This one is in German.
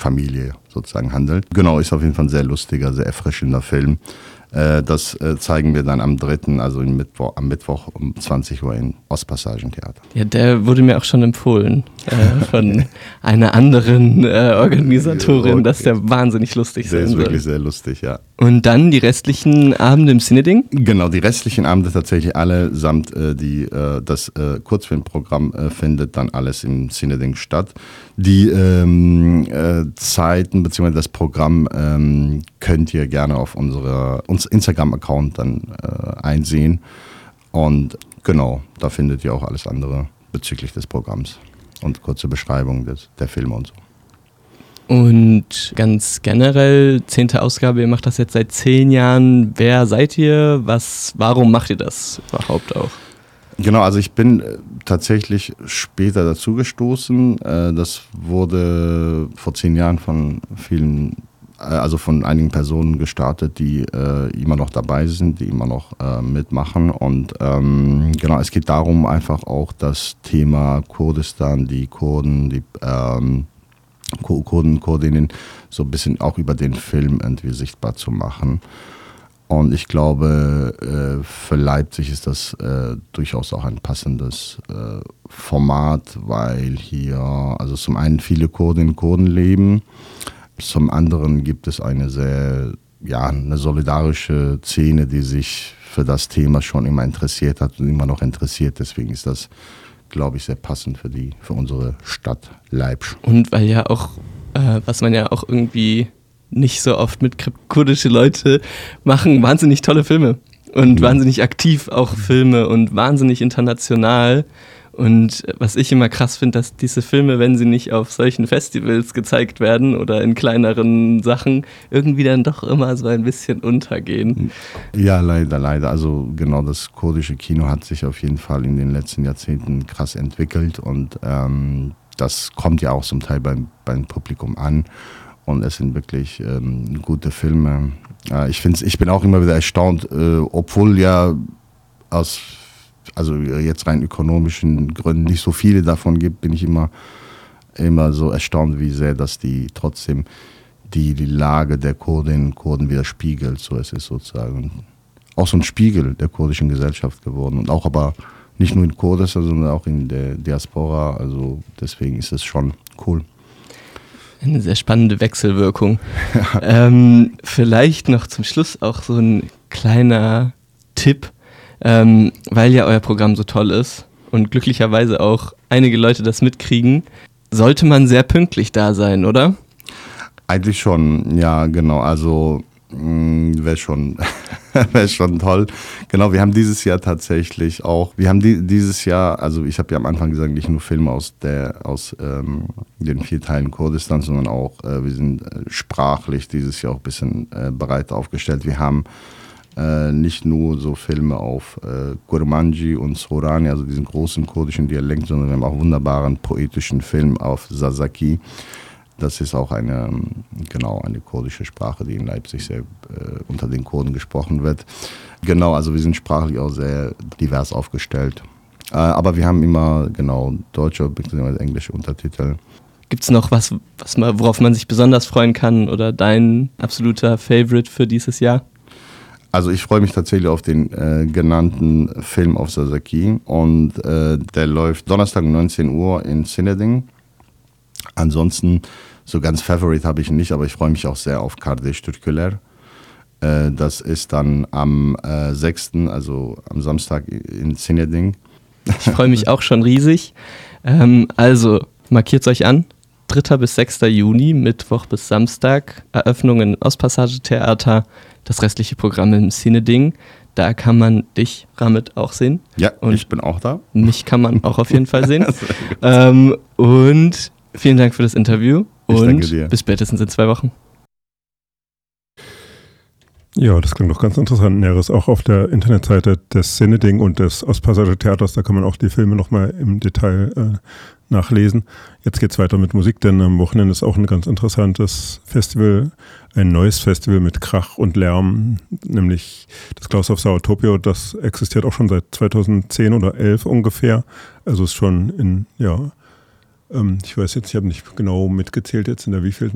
Familie sozusagen handelt. Genau, ist auf jeden Fall ein sehr lustiger, sehr erfrischender Film. Das zeigen wir dann am 3., also am Mittwoch um 20 Uhr im Ostpassagentheater. Ja, der wurde mir auch schon empfohlen von einer anderen Organisatorin, dass der wahnsinnig lustig sein soll. Der ist wirklich sehr lustig, ja. Und dann die restlichen Abende im Cineding? Genau, die restlichen Abende tatsächlich alle samt das Kurzfilmprogramm findet dann alles im Cineding statt. Die Zeiten bzw. das Programm könnt ihr gerne auf unser Instagram-Account dann einsehen. Und genau, da findet ihr auch alles andere bezüglich des Programms und kurze Beschreibung der Filme und so. Und ganz generell, 10. Ausgabe, ihr macht das jetzt seit 10 Jahren. Wer seid ihr? Warum macht ihr das überhaupt auch? Genau, also ich bin tatsächlich später dazugestoßen. Das wurde vor 10 Jahren von einigen Personen gestartet, die immer noch dabei sind, die immer noch mitmachen. Und genau, es geht darum, einfach auch das Thema Kurdistan, die Kurden, die Kurdinnen so ein bisschen auch über den Film irgendwie sichtbar zu machen. Und ich glaube, für Leipzig ist das durchaus auch ein passendes Format, weil hier also zum einen viele Kurdinnen und Kurden leben, zum anderen gibt es eine solidarische Szene, die sich für das Thema schon immer interessiert hat und immer noch interessiert. Deswegen ist das, glaube ich, sehr passend für unsere Stadt Leipzig. Und weil ja auch, was man ja auch irgendwie nicht so oft mitkriegt, kurdische Leute machen wahnsinnig tolle Filme und wahnsinnig aktiv auch Filme und wahnsinnig international. Und was ich immer krass finde, dass diese Filme, wenn sie nicht auf solchen Festivals gezeigt werden oder in kleineren Sachen, irgendwie dann doch immer so ein bisschen untergehen. Ja, leider. Also genau, das kurdische Kino hat sich auf jeden Fall in den letzten Jahrzehnten krass entwickelt und das kommt ja auch zum Teil beim Publikum an. Und es sind wirklich gute Filme. Ich bin auch immer wieder erstaunt, obwohl ja also jetzt rein ökonomischen Gründen nicht so viele davon gibt, bin ich immer so erstaunt, wie sehr das trotzdem die Lage der Kurdinnen und Kurden widerspiegelt. So, es ist sozusagen auch so ein Spiegel der kurdischen Gesellschaft geworden. Und auch aber nicht nur in Kurdistan, sondern auch in der Diaspora. Also deswegen ist es schon cool. Eine sehr spannende Wechselwirkung. Vielleicht noch zum Schluss auch so ein kleiner Tipp, weil ja euer Programm so toll ist und glücklicherweise auch einige Leute das mitkriegen, sollte man sehr pünktlich da sein, oder? Eigentlich schon, ja, genau. Also wäre schon toll. Genau, wir haben dieses Jahr tatsächlich auch, also ich habe ja am Anfang gesagt, nicht nur Filme aus den 4 Teilen Kurdistan, sondern auch, wir sind sprachlich dieses Jahr auch ein bisschen breiter aufgestellt. Wir haben nicht nur so Filme auf Kurmanji und Sorani, also diesen großen kurdischen Dialekt, sondern wir haben auch wunderbaren poetischen Film auf Sazaki. Das ist auch eine kurdische Sprache, die in Leipzig sehr unter den Kurden gesprochen wird. Genau, also wir sind sprachlich auch sehr divers aufgestellt. Aber wir haben immer deutsche bzw. englische Untertitel. Gibt es noch was worauf man sich besonders freuen kann oder dein absoluter Favorite für dieses Jahr? Also ich freue mich tatsächlich auf den genannten Film auf Sazaki und der läuft Donnerstag um 19 Uhr in Cineding. Ansonsten, so ganz Favorite habe ich nicht, aber ich freue mich auch sehr auf Kardeş Türküler. Das ist dann am 6., also am Samstag in Cineding. Ich freue mich auch schon riesig. Also markiert es euch an. 3. bis 6. Juni, Mittwoch bis Samstag, Eröffnungen Ostpassagetheater, das restliche Programm im Cineding. Da kann man dich, Ramit, auch sehen. Ja, und ich bin auch da. Mich kann man auch auf jeden Fall sehen. Und vielen Dank für das Interview und bis spätestens in 2 Wochen. Ja, das klingt doch ganz interessant. Näheres auch auf der Internetseite des Cineding und des Ostpassagetheaters. Da kann man auch die Filme nochmal im Detail nachlesen. Jetzt geht's weiter mit Musik, denn am Wochenende ist auch ein ganz interessantes Festival, ein neues Festival mit Krach und Lärm, nämlich das Klaus Sauertopio. Das existiert auch schon seit 2010 oder 11 ungefähr. Also ist schon ich weiß jetzt, ich habe nicht genau mitgezählt jetzt in der wievielten